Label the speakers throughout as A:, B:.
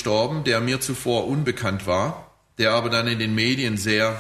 A: gestorben, der mir zuvor unbekannt war, der aber dann in den Medien sehr,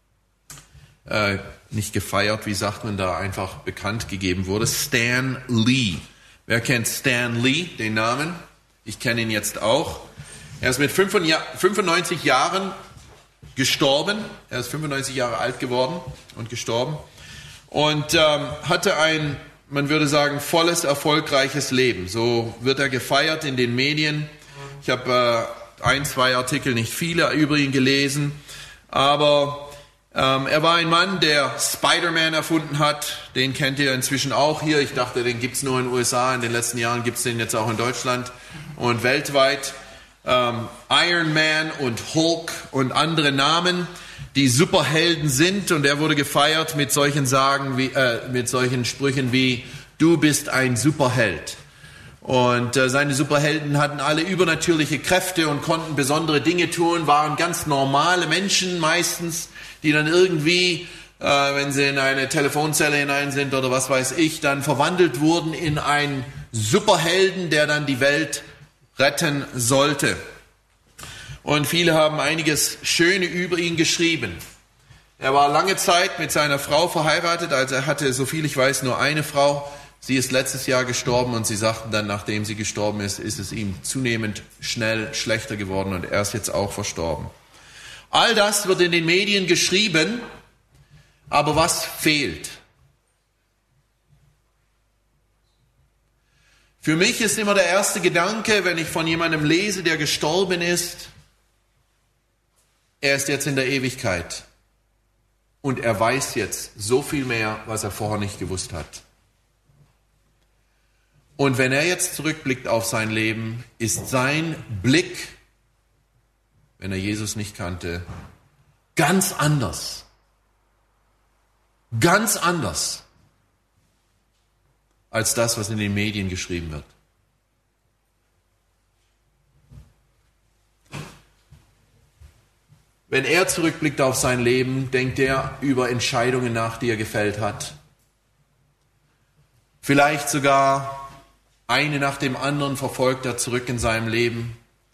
A: nicht gefeiert, wie sagt man da, einfach bekannt gegeben wurde. Stan Lee. Wer kennt Stan Lee, den Namen? Ich kenne ihn jetzt auch. Er ist mit 95 Jahren gestorben. Er ist 95 Jahre alt geworden und gestorben. Und hatte ein, man würde sagen, volles, erfolgreiches Leben. So wird er gefeiert in den Medien. Ich habe 1, 2 Artikel, nicht viele über ihn gelesen. Aber er war ein Mann, der Spider-Man erfunden hat. Den kennt ihr inzwischen auch hier. Ich dachte, den gibt es nur in den USA. In den letzten Jahren gibt es den jetzt auch in Deutschland und weltweit. Iron Man und Hulk und andere Namen, die Superhelden sind. Und er wurde gefeiert mit solchen mit solchen Sprüchen wie: Du bist ein Superheld. Und seine Superhelden hatten alle übernatürliche Kräfte und konnten besondere Dinge tun, waren ganz normale Menschen meistens, die dann irgendwie, wenn sie in eine Telefonzelle hinein sind oder was weiß ich, dann verwandelt wurden in einen Superhelden, der dann die Welt retten sollte. Und viele haben einiges Schöne über ihn geschrieben. Er war lange Zeit mit seiner Frau verheiratet, also er hatte, so viel ich weiß, nur eine Frau. Sie ist letztes Jahr gestorben und sie sagten dann, nachdem sie gestorben ist, ist es ihm zunehmend schnell schlechter geworden und er ist jetzt auch verstorben. All das wird in den Medien geschrieben, aber was fehlt? Für mich ist immer der erste Gedanke, wenn ich von jemandem lese, der gestorben ist, er ist jetzt in der Ewigkeit und er weiß jetzt so viel mehr, was er vorher nicht gewusst hat. Und wenn er jetzt zurückblickt auf sein Leben, ist sein Blick, wenn er Jesus nicht kannte, ganz anders. Ganz anders als das, was in den Medien geschrieben wird. Wenn er zurückblickt auf sein Leben, denkt er über Entscheidungen nach, die er gefällt hat. Vielleicht sogar eine nach dem anderen verfolgt er zurück in seinem Leben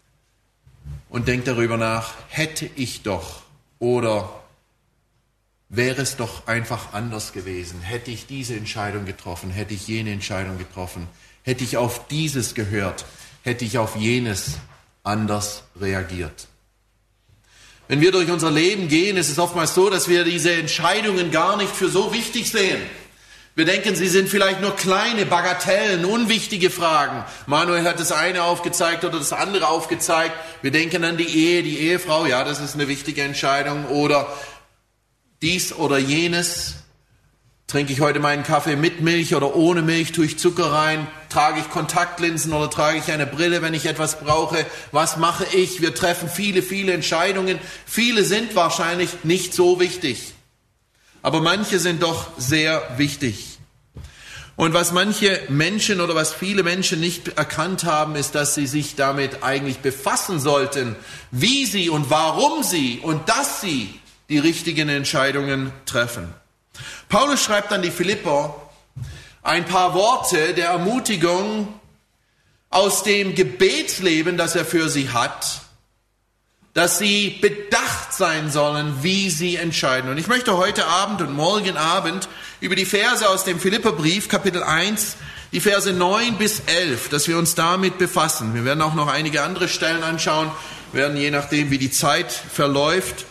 A: und denkt darüber nach, hätte ich doch oder wäre es doch einfach anders gewesen, hätte ich diese Entscheidung getroffen, hätte ich jene Entscheidung getroffen, hätte ich auf dieses gehört, hätte ich auf jenes anders reagiert. Wenn wir durch unser Leben gehen, ist es oftmals so, dass wir diese Entscheidungen gar nicht für so wichtig sehen. Wir denken, sie sind vielleicht nur kleine Bagatellen, unwichtige Fragen. Manuel hat das eine aufgezeigt oder das andere aufgezeigt. Wir denken an die Ehe, die Ehefrau, ja, das ist eine wichtige Entscheidung. Oder dies oder jenes. Trinke ich heute meinen Kaffee mit Milch oder ohne Milch? Tue ich Zucker rein? Trage ich Kontaktlinsen oder trage ich eine Brille, wenn ich etwas brauche? Was mache ich? Wir treffen viele Entscheidungen. Viele sind wahrscheinlich nicht so wichtig. Aber manche sind doch sehr wichtig. Und was manche Menschen oder was viele Menschen nicht erkannt haben, ist, dass sie sich damit eigentlich befassen sollten, wie sie und warum sie und dass sie die richtigen Entscheidungen treffen. Paulus schreibt an die Philipper ein paar Worte der Ermutigung aus dem Gebetsleben, das er für sie hat, dass sie bedacht sein sollen, wie sie entscheiden. Und ich möchte heute Abend und morgen Abend über die Verse aus dem Philipperbrief, Kapitel 1, die Verse 9 bis 11, dass wir uns damit befassen. Wir werden auch noch einige andere Stellen anschauen, werden je nachdem, wie die Zeit verläuft,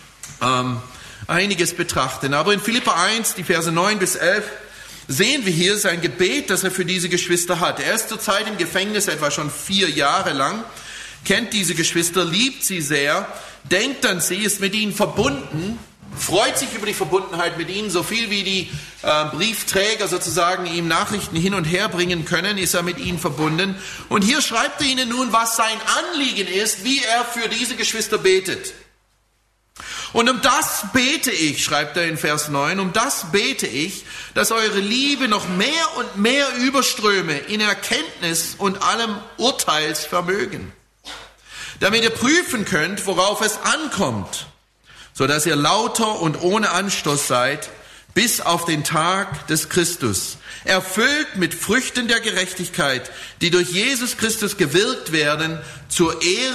A: einiges betrachten. Aber in Philipper 1, die Verse 9 bis 11, sehen wir hier sein Gebet, das er für diese Geschwister hat. Er ist zurzeit im Gefängnis, etwa schon 4 Jahre lang, kennt diese Geschwister, liebt sie sehr, denkt an sie, ist mit ihnen verbunden, freut sich über die Verbundenheit mit ihnen, so viel wie die Briefträger sozusagen ihm Nachrichten hin und her bringen können, ist er mit ihnen verbunden. Und hier schreibt er ihnen nun, was sein Anliegen ist, wie er für diese Geschwister betet. Und um das bete ich, schreibt er in Vers 9, um das bete ich, dass eure Liebe noch mehr und mehr überströme in Erkenntnis und allem Urteilsvermögen, damit ihr prüfen könnt, worauf es ankommt, so dass ihr lauter und ohne Anstoß seid, bis auf den Tag des Christus, erfüllt mit Früchten der Gerechtigkeit, die durch Jesus Christus gewirkt werden, zur Ehre